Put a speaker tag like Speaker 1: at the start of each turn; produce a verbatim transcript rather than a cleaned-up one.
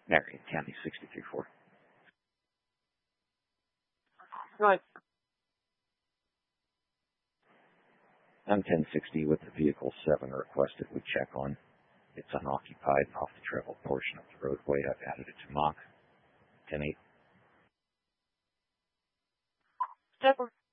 Speaker 1: Marion County sixty-three four.
Speaker 2: Right.
Speaker 1: I'm ten sixty with the vehicle seven requested we check on. It's unoccupied off the traveled portion of the roadway. I've added it to Mach. ten eight.
Speaker 2: Stepper.